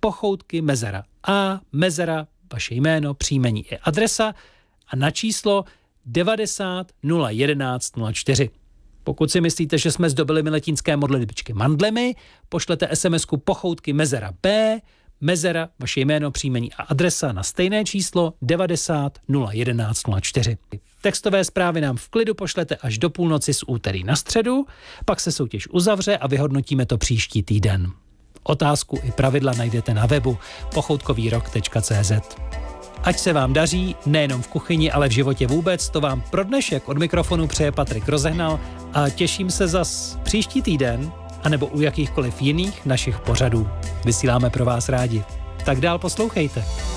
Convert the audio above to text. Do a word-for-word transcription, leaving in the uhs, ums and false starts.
Pochoutky, mezera A, mezera, vaše jméno, příjmení i adresa a na číslo devadesát nula jedenáct nula čtyři. Pokud si myslíte, že jsme zdobili miletínské modlitbičky mandlemi, pošlete SMSku Pochoutky mezera B, mezera, vaše jméno, příjmení a adresa na stejné číslo devadesát nula jedenáct nula čtyři. Textové zprávy nám v klidu pošlete až do půlnoci z úterý na středu, pak se soutěž uzavře a vyhodnotíme to příští týden. Otázku i pravidla najdete na webu pochoutkovýrok tečka cé zet. Ať se vám daří, nejenom v kuchyni, ale v životě vůbec, to vám pro dnešek od mikrofonu přeje Patrik Rozehnal a těším se zas příští týden, anebo u jakýchkoliv jiných našich pořadů. Vysíláme pro vás rádi. Tak dál poslouchejte.